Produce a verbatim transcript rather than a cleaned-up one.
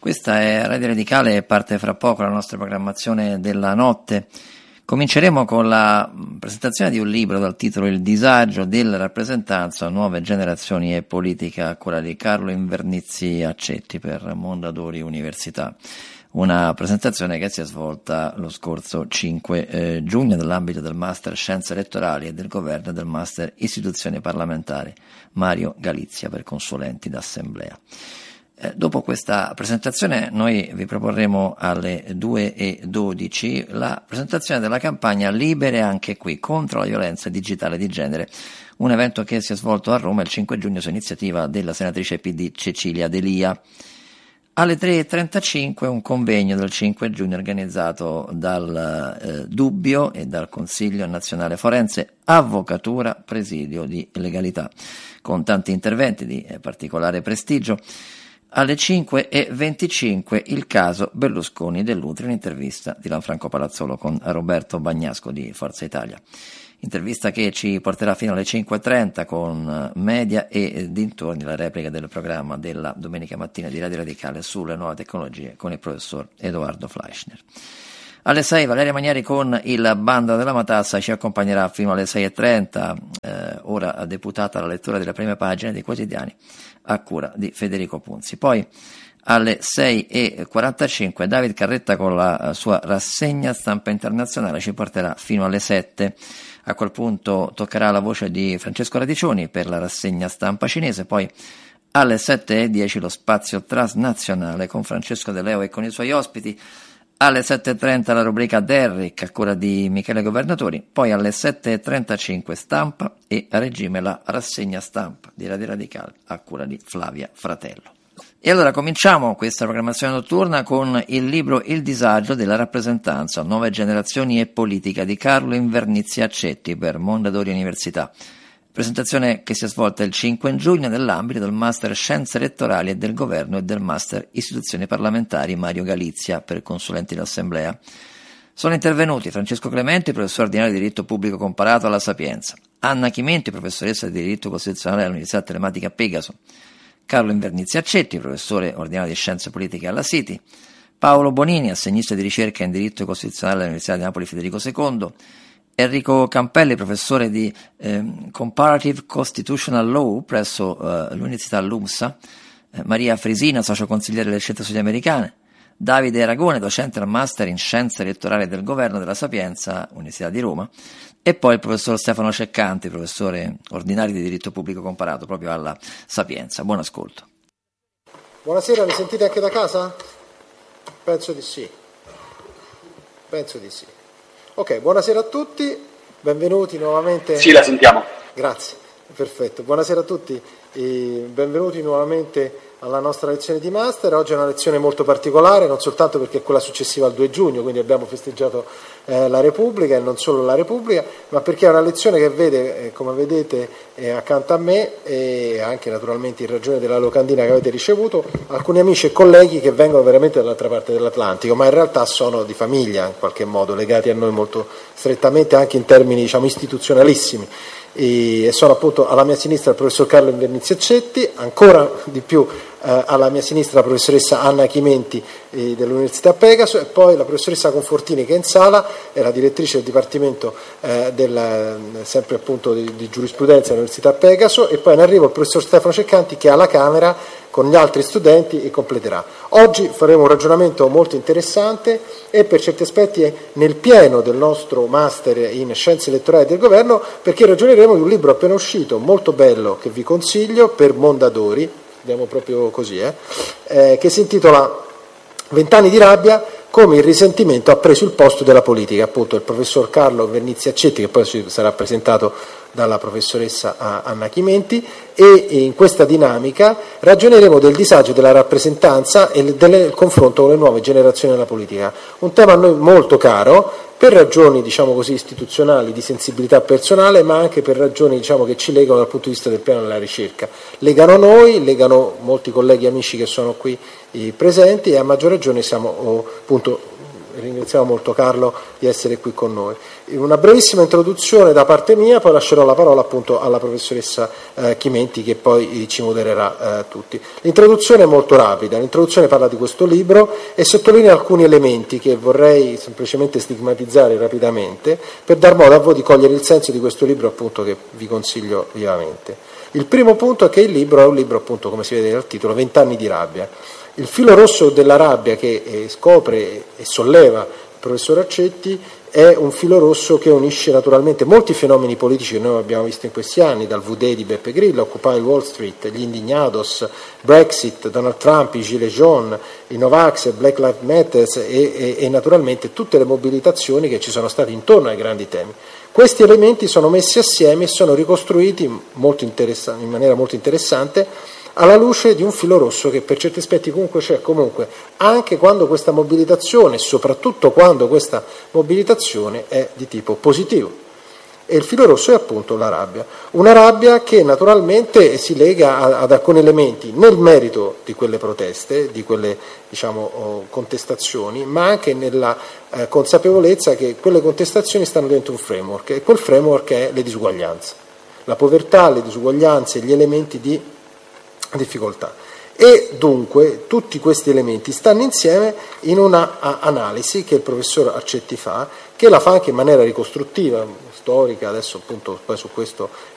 Questa è Radio Radicale e parte fra poco la nostra programmazione della notte. Cominceremo con la presentazione di un libro dal titolo Il disagio della rappresentanza, nuove generazioni e politica, quella di Carlo Invernizzi Accetti per Mondadori Università. Una presentazione che si è svolta lo scorso cinque eh, giugno nell'ambito del Master Scienze Elettorali e del Governo e del Master Istituzioni Parlamentari Mario Galizia per consulenti d'assemblea. Eh, dopo questa presentazione noi vi proporremo alle due e dodici la presentazione della campagna Libere anche qui contro la violenza digitale di genere, un evento che si è svolto a Roma il cinque giugno su iniziativa della senatrice P D Cecilia D'Elia. Alle tre e trentacinque un convegno del cinque giugno organizzato dal eh, Dubbio e dal Consiglio Nazionale Forense, Avvocatura, Presidio di Legalità, con tanti interventi di eh, particolare prestigio. Alle cinque e venticinque il caso Berlusconi dell'Utri, un'intervista di Lanfranco Palazzolo con Roberto Bagnasco di Forza Italia. Intervista che ci porterà fino alle cinque e trenta con media e dintorni, la replica del programma della domenica mattina di Radio Radicale sulle nuove tecnologie con il professor Edoardo Fleischner. Alle sei Valeria Manieri con il Bando della Matassa ci accompagnerà fino alle sei e trenta, eh, ora deputata alla lettura delle prime pagine dei quotidiani a cura di Federico Punzi. Poi alle sei e quarantacinque David Carretta con la sua rassegna stampa internazionale ci porterà fino alle sette. A quel punto toccherà la voce di Francesco Radicioni per la rassegna stampa cinese, poi alle sette e dieci lo spazio transnazionale con Francesco De Leo e con i suoi ospiti, alle sette e trenta la rubrica Derrick a cura di Michele Governatori, poi alle sette e trentacinque stampa e a regime la rassegna stampa di Radio Radicale a cura di Flavia Fratello. E allora cominciamo questa programmazione notturna con il libro Il disagio della rappresentanza, nuove generazioni e politica di Carlo Invernizzi Accetti per Mondadori Università. Presentazione che si è svolta il cinque giugno nell'ambito del Master Scienze Elettorali e del Governo e del Master Istituzioni Parlamentari Mario Galizia per consulenti d'assemblea. Sono intervenuti Francesco Clementi, professore ordinario di diritto pubblico comparato alla Sapienza, Anna Chimenti, professoressa di diritto costituzionale all'Università Telematica Pegaso, Carlo Invernizzi Accetti, professore ordinario di scienze politiche alla Citi, Paolo Bonini, assegnista di ricerca in diritto costituzionale all'Università di Napoli Federico secondo, Enrico Campelli, professore di eh, Comparative Constitutional Law presso eh, l'Università LUMSA, eh, Maria Frisina, socio consigliere delle scienze sudamericane, Davide Aragone, docente al Master in Scienze Elettorali del Governo della Sapienza, Università di Roma, e poi il professor Stefano Ceccanti, professore ordinario di diritto pubblico comparato proprio alla Sapienza. Buon ascolto. Buonasera, mi sentite anche da casa? Penso di sì. Penso di sì. Ok, buonasera a tutti, benvenuti nuovamente. Sì, la sentiamo. Grazie, perfetto. Buonasera a tutti e benvenuti nuovamente alla nostra lezione di master. Oggi è una lezione molto particolare, non soltanto perché è quella successiva al due giugno, quindi abbiamo festeggiato eh, la Repubblica e non solo la Repubblica, ma perché è una lezione che vede, eh, come vedete eh, accanto a me e anche naturalmente in ragione della locandina che avete ricevuto, alcuni amici e colleghi che vengono veramente dall'altra parte dell'Atlantico, ma in realtà sono di famiglia in qualche modo, legati a noi molto strettamente anche in termini diciamo istituzionalissimi. E sono appunto alla mia sinistra il professor Carlo Invernizzi Accetti, ancora di più eh, alla mia sinistra la professoressa Anna Chimenti eh, dell'Università Pegaso e poi la professoressa Confortini che è in sala, è la direttrice del Dipartimento eh, del, sempre appunto di, di giurisprudenza dell'Università Pegaso, e poi in arrivo il professor Stefano Ceccanti che è alla Camera con gli altri studenti e completerà. Oggi faremo un ragionamento molto interessante e per certi aspetti è nel pieno del nostro master in scienze elettorali del governo, perché ragioneremo di un libro appena uscito, molto bello, che vi consiglio, per Mondadori, andiamo proprio così, eh, eh, che si intitola Vent'anni di rabbia, come il risentimento ha preso il posto della politica, appunto il professor Carlo Invernizzi Accetti, che poi sarà presentato dalla professoressa Anna Chimenti, e in questa dinamica ragioneremo del disagio della rappresentanza e del confronto con le nuove generazioni della politica, un tema a noi molto caro per ragioni diciamo così istituzionali, di sensibilità personale, ma anche per ragioni diciamo che ci legano dal punto di vista del piano della ricerca, legano noi, legano molti colleghi e amici che sono qui presenti, e a maggior ragione siamo oh, appunto ringraziamo molto Carlo di essere qui con noi. Una brevissima introduzione da parte mia, poi lascerò la parola appunto alla professoressa eh, Chimenti, che poi ci modererà eh, tutti. L'introduzione è molto rapida, l'introduzione parla di questo libro e sottolinea alcuni elementi che vorrei semplicemente stigmatizzare rapidamente per dar modo a voi di cogliere il senso di questo libro, appunto, che vi consiglio vivamente. Il primo punto è che il libro è un libro, appunto, come si vede dal titolo, vent'anni di rabbia. Il filo rosso della rabbia che eh, scopre e solleva il professor Accetti è un filo rosso che unisce naturalmente molti fenomeni politici che noi abbiamo visto in questi anni, dal V-Day di Beppe Grillo, Occupy Wall Street, gli indignados, Brexit, Donald Trump, i Gilets jaunes, i Novax, Black Lives Matter e, e, e naturalmente tutte le mobilitazioni che ci sono state intorno ai grandi temi. Questi elementi sono messi assieme e sono ricostruiti molto in maniera molto interessante alla luce di un filo rosso che per certi aspetti comunque c'è, comunque, anche quando questa mobilitazione, soprattutto quando questa mobilitazione è di tipo positivo. E il filo rosso è appunto la rabbia. Una rabbia che naturalmente si lega a, ad alcuni elementi nel merito di quelle proteste, di quelle, diciamo, contestazioni, ma anche nella eh, consapevolezza che quelle contestazioni stanno dentro un framework, e quel framework è le disuguaglianze. La povertà, le disuguaglianze, gli elementi di difficoltà. E dunque tutti questi elementi stanno insieme in una analisi che il professor Accetti fa, che la fa anche in maniera ricostruttiva, storica, adesso appunto poi su questo